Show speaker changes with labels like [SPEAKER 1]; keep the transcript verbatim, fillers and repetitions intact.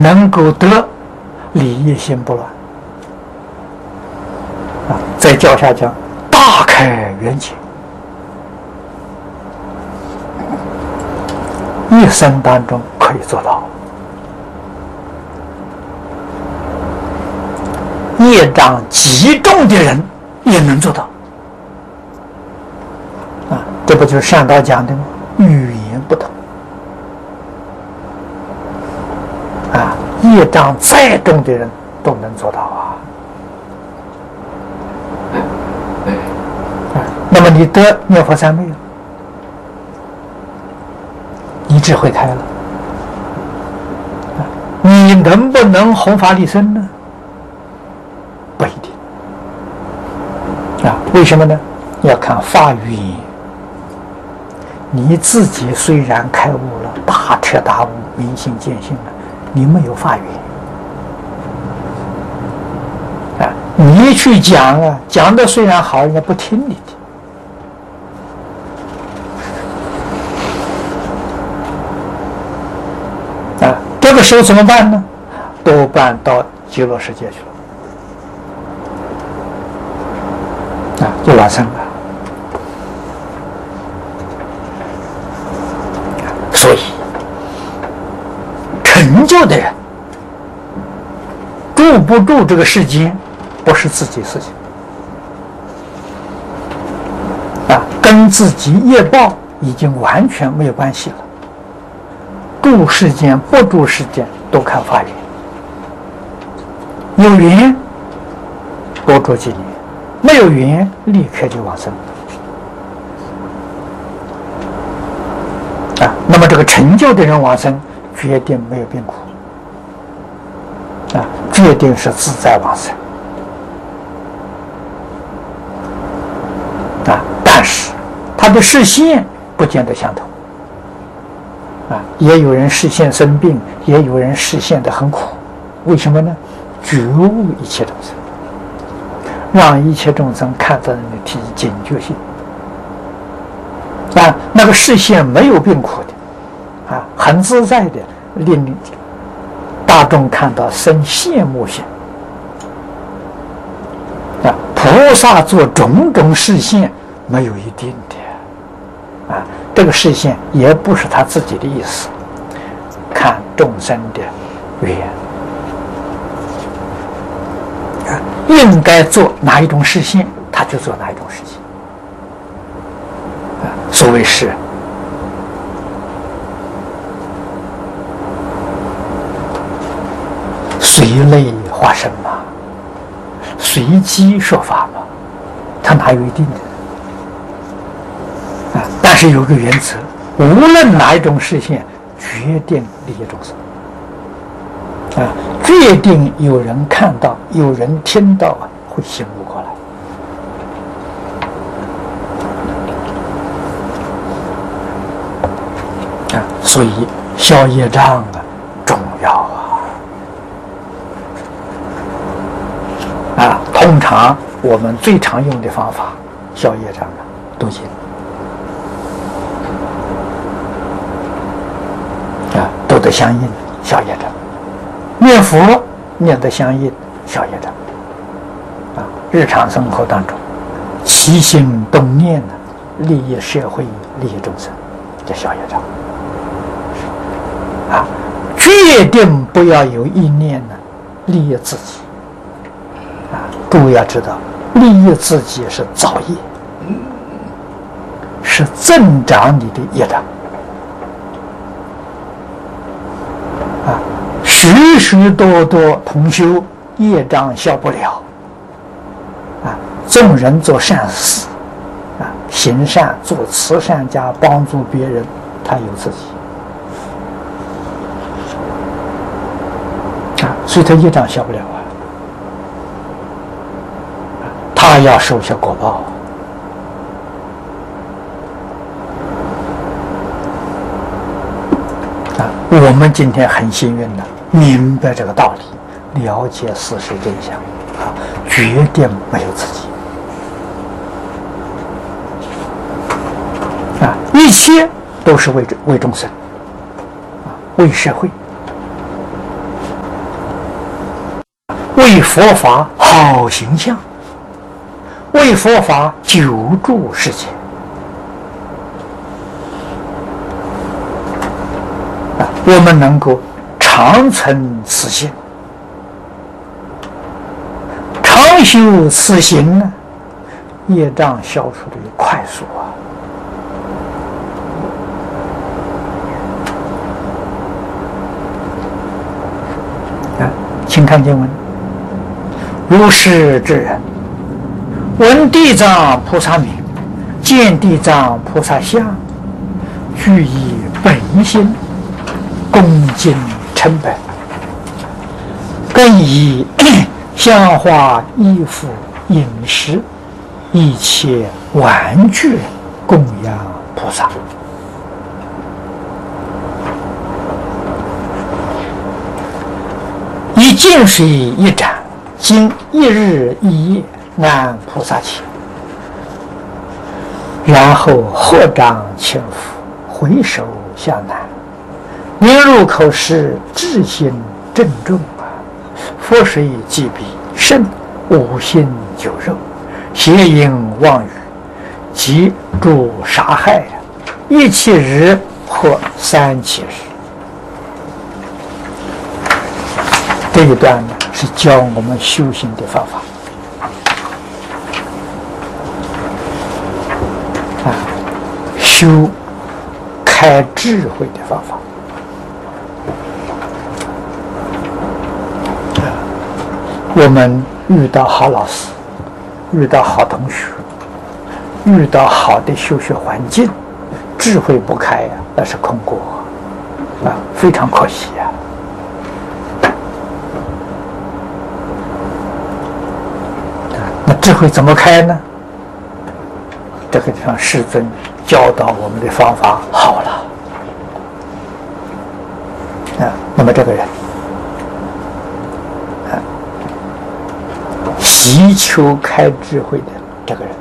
[SPEAKER 1] 能够得理业心不乱啊。在教下讲，大开圆解，一生当中可以做到。业障极重的人也能做到啊，这不就是上道讲的吗？语言不同啊，业障再重的人都能做到啊。啊，那么你得念佛三昧了，你智慧开了，啊，你能不能弘法利生呢？不一定啊，为什么呢？要看发愿。你自己虽然开悟了，大彻大悟、明心见性了，你没有发愿啊，你去讲啊，讲的虽然好，人家不听你的啊，这个时候怎么办呢？多半到极乐世界去了。啊，就往生了。所以，成就的人住不住这个世间，不是自己事情啊，跟自己业报已经完全没有关系了。住世间不住世间都看法缘，有缘多住几年。没有缘，立刻就往生啊！那么这个成就的人往生，决定没有病苦啊，决定是自在往生啊。但是他的视线不见得相同啊，也有人视线生病，也有人视线的很苦，为什么呢？觉悟一切众生。让一切众生看到人的提警觉性啊，那个视线没有病苦的啊，很自在的，令大众看到生羡慕心啊。菩萨做种种视线没有一定的啊，这个视线也不是他自己的意思，看众生的缘。应该做哪一种视线，他就做哪一种视线。啊，所谓是随类化身嘛，随机说法嘛，他哪有一定的啊？但是有个原则，无论哪一种视线，决定利益众生。啊，决定有人看到，有人听到啊，会醒悟过来啊。所以消业障啊重要啊。啊，通常我们最常用的方法消业障啊，读经啊，都得相应消业障。念佛念得相应，消业障啊！日常生活当中，起心动念呢，利益社会，利益众生，叫消业障啊！决定不要有一念呢，利益自己啊！诸位要知道，利益自己是造业，是增长你的业障。许许多多同修业障消不了啊！众人做善事啊，行善做慈善家，帮助别人，他有自己啊，所以他业障消不了啊，他要受下果报啊！我们今天很幸运的明白这个道理，了解事实真相啊，决定没有自己啊，一切都是为为众生啊，为社会为佛法好形象，为佛法救助世界。啊，我们能够常存此心，常修此行呢，业障消除的快速啊！啊，请看经文：如是之人，闻地藏菩萨名，见地藏菩萨相，具以本心，恭敬称拜，更以香花衣服饮食一切玩具供养菩萨。以净水一盏，经一日一夜安菩萨前，然后合掌前俯，回首向南，念入口时至心郑重啊！佛水即彼甚五心九肉，邪淫妄语，即诸杀害，一七日或三七日。这一段呢，是教我们修行的方法啊，修开智慧的方法啊。我们遇到好老师，遇到好同学，遇到好的修学环境，智慧不开呀、啊，那是空过啊，非常可惜呀、啊。那智慧怎么开呢？这个地方世尊教导我们的方法好了啊。那么这个人啊，祈求开智慧的这个人，